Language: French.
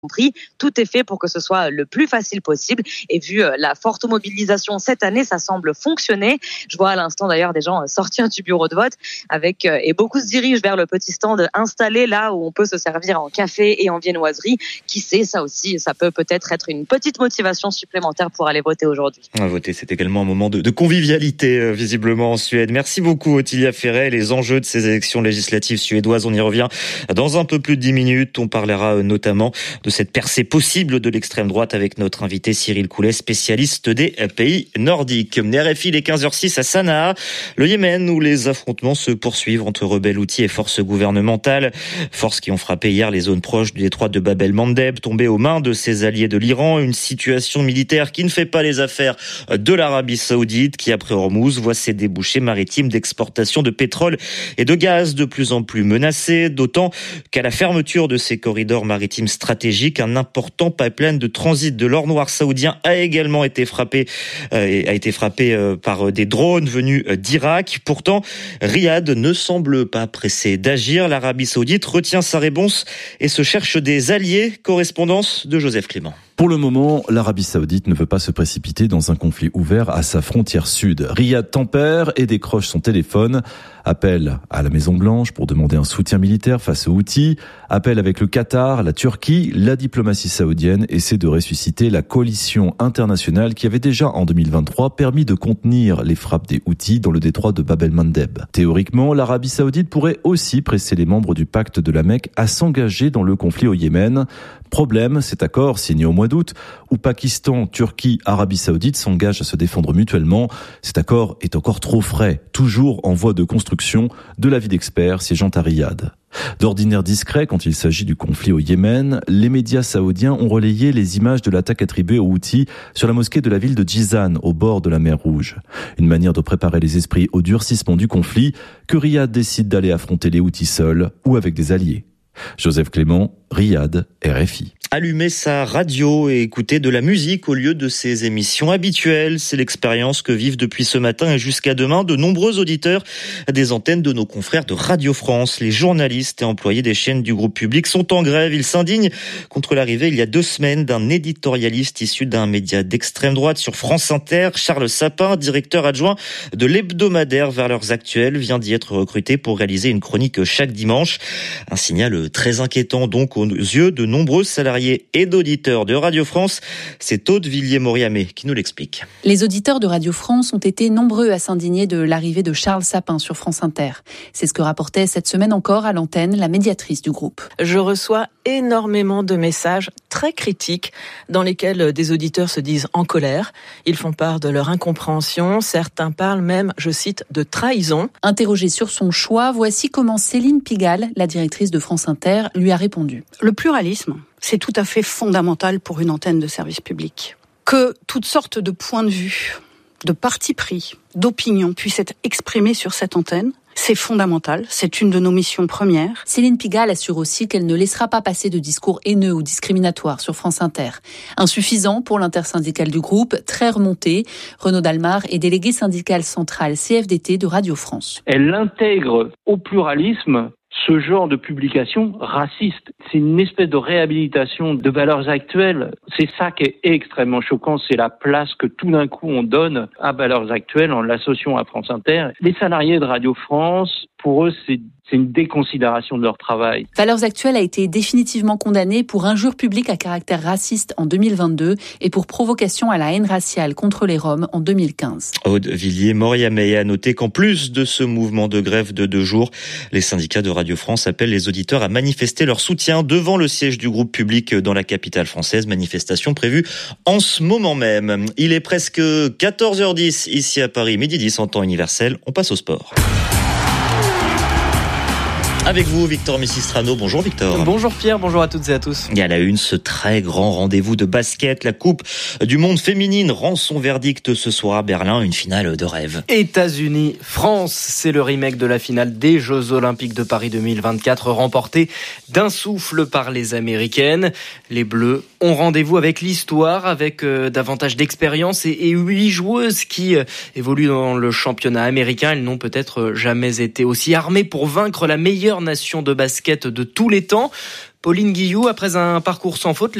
compris. Tout est fait pour que ce soit le plus facile possible. Et vu la forte mobilisation cette année, ça semble fonctionner. Je vois à l'instant d'ailleurs des gens sortir du bureau de vote et beaucoup se dirigent vers le petit stand installé là où on peut se servir en café et en viennoiserie. Qui sait, ça aussi, ça peut peut-être être une petite motivation supplémentaire pour aller voter aujourd'hui. Voter, c'est également un moment de convivialité visiblement en Suède. Merci beaucoup Ottilia Ferret. Les enjeux de ces élections législatives suédoises, on y revient dans un peu plus de 10 minutes. On parlera notamment de cette percée possible de l'extrême droite avec notre invité Cyril Coulet, spécialiste des pays nordiques. RFI, les 15h06 à Sanaa, le Yémen, où les affrontements se poursuivent entre rebelles houthis et forces gouvernementales. Forces qui ont frappé hier les zones proches du détroit de Bab el-Mandeb, tombées aux mains de ses alliés de l'Iran. Une situation militaire qui ne fait pas les affaires de l'Arabie Saoudite, qui après Hormuz voit ses débouchés maritimes d'exportation de pétrole et de gaz de plus en plus menacés, d'autant qu'à la fermeture de ces corridors maritimes stratégiques, un important pipeline de transit de l'or noir saoudien a également été frappé par des drones venus d'Irak. Pourtant, Riyad ne semble pas pressé d'agir. L'Arabie Saoudite retient sa réponse et se cherche des alliés. Correspondance de Joseph Clément. Pour le moment, l'Arabie Saoudite ne veut pas se précipiter dans un conflit ouvert à sa frontière sud. Riyad tempère et décroche son téléphone. Appel à la Maison-Blanche pour demander un soutien militaire face aux Houthis. Appel avec le Qatar, la Turquie. La diplomatie saoudienne essaie de ressusciter la coalition internationale qui avait déjà en 2023 permis de contenir les frappes des Houthis dans le détroit de Bab el-Mandeb. Théoriquement, l'Arabie Saoudite pourrait aussi presser les membres du pacte de la Mecque à s'engager dans le conflit au Yémen. Problème, cet accord signé au mois d'août, où Pakistan, Turquie, Arabie Saoudite s'engagent à se défendre mutuellement. Cet accord est encore trop frais, toujours en voie de construction, de l'avis d'experts siégeant à Riyad. D'ordinaire discret quand il s'agit du conflit au Yémen, les médias saoudiens ont relayé les images de l'attaque attribuée aux Houthis sur la mosquée de la ville de Jizan, au bord de la mer Rouge. Une manière de préparer les esprits au durcissement du conflit, que Riyad décide d'aller affronter les Houthis seuls ou avec des alliés. Joseph Clément, Riyad, RFI. Allumer sa radio et écouter de la musique au lieu de ses émissions habituelles. C'est l'expérience que vivent depuis ce matin et jusqu'à demain de nombreux auditeurs des antennes de nos confrères de Radio France. Les journalistes et employés des chaînes du groupe public sont en grève. Ils s'indignent contre l'arrivée il y a 2 semaines d'un éditorialiste issu d'un média d'extrême droite sur France Inter. Charles Sapin, directeur adjoint de l'hebdomadaire Valeurs Actuelles, vient d'y être recruté pour réaliser une chronique chaque dimanche. Un signal très inquiétant donc aux yeux de nombreux salariés et d'auditeurs de Radio France. C'est Aude Villiers-Moriamé qui nous l'explique. Les auditeurs de Radio France ont été nombreux à s'indigner de l'arrivée de Charles Sapin sur France Inter. C'est ce que rapportait cette semaine encore à l'antenne la médiatrice du groupe. Je reçois énormément de messages très critiques dans lesquels des auditeurs se disent en colère. Ils font part de leur incompréhension. Certains parlent même, je cite, de trahison. Interrogée sur son choix, voici comment Céline Pigalle, la directrice de France Inter, lui a répondu. Le pluralisme, c'est tout à fait fondamental pour une antenne de service public. Que toutes sortes de points de vue, de partis pris, d'opinions puissent être exprimés sur cette antenne, c'est fondamental, c'est une de nos missions premières. Céline Pigalle assure aussi qu'elle ne laissera pas passer de discours haineux ou discriminatoires sur France Inter. Insuffisant pour l'intersyndicale du groupe, très remonté. Renaud Dalmar est délégué syndical central CFDT de Radio France. Elle intègre au pluralisme ce genre de publication raciste. C'est une espèce de réhabilitation de Valeurs Actuelles. C'est ça qui est extrêmement choquant, c'est la place que tout d'un coup on donne à Valeurs Actuelles en l'associant à France Inter. Les salariés de Radio France, pour eux, c'est une déconsidération de leur travail. Valeurs Actuelles a été définitivement condamné pour injure publique à caractère raciste en 2022 et pour provocation à la haine raciale contre les Roms en 2015. Aude Villiers-Moriamé a noté qu'en plus de ce mouvement de grève de 2 jours, les syndicats de Radio France appellent les auditeurs à manifester leur soutien devant le siège du groupe public dans la capitale française. Manifestation prévue en ce moment même. Il est presque 14h10 ici à Paris, midi 10 en temps universel. On passe au sport. Avec vous, Victor Messistrano. Bonjour Victor. Bonjour Pierre, bonjour à toutes et à tous. Et à la une, ce très grand rendez-vous de basket. La Coupe du Monde féminine rend son verdict ce soir à Berlin. Une finale de rêve. États-Unis, France, c'est le remake de la finale des Jeux Olympiques de Paris 2024, remportée d'un souffle par les Américaines. Les Bleus ont rendez-vous avec l'histoire, avec davantage d'expérience et 8 joueuses qui évoluent dans le championnat américain. Elles n'ont peut-être jamais été aussi armées pour vaincre la meilleure nation de basket de tous les temps. Pauline Guillou, après un parcours sans faute,